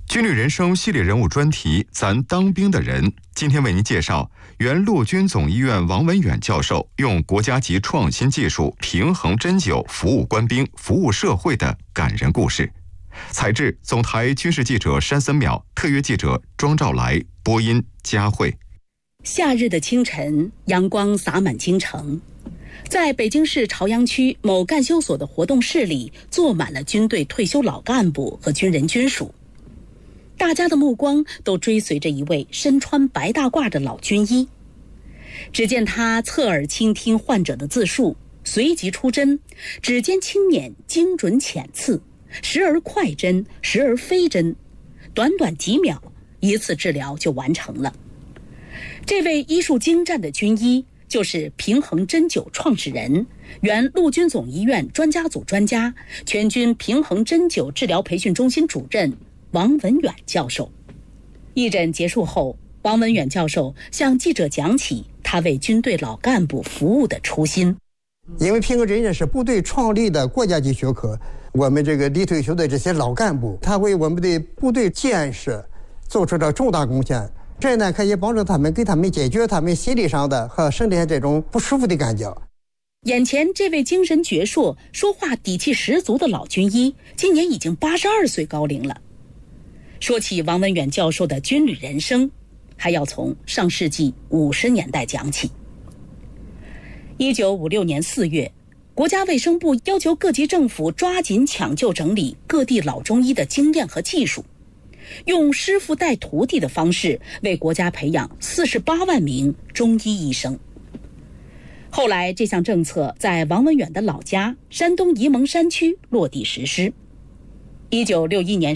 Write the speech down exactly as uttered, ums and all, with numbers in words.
军旅人生系列人物专题，咱当兵的人，今天为您介绍原陆军总医院王文远教授用国家级创新技术平衡针灸服务官兵、服务社会的感人故事。采制总台军事记者山森淼，特约记者庄兆来，播音佳慧。 夏日的清晨，阳光洒满京城，在北京市朝阳区某干休所的活动室里，坐满了军队退休老干部和军人军属。大家的目光都追随着一位身穿白大褂的老军医。只见他侧耳倾听患者的自述，随即出针，指尖轻捻，精准浅刺，时而快针，时而飞针，短短几秒，一次治疗就完成了。这位医术精湛的军医就是平衡针灸创始人、原陆军总医院专家组专家、全军平衡针灸治疗培训中心主任王文远教授。义诊结束后，王文远教授向记者讲起他为军队老干部服务的初心。 因为平衡针是部队创立的国家级学科，我们这个离退休的这些老干部，他为我们的部队建设做出了重大贡献。这呢，可以帮助他们，给他们解决他们心理上的和身体上这种不舒服的感觉。 眼前这位精神矍铄、说话底气十足的老军医，今年已经八十二岁高龄了。说起王文远教授的军旅人生，还要从上世纪五十年代讲起。一九五六年四月，国家卫生部要求各级政府抓紧抢救整理各地老中医的经验和技术，用师傅带徒弟的方式为国家培养四十八万名中医医生。后来，这项政策在王文远的老家山东沂蒙山区落地实施。一九六一年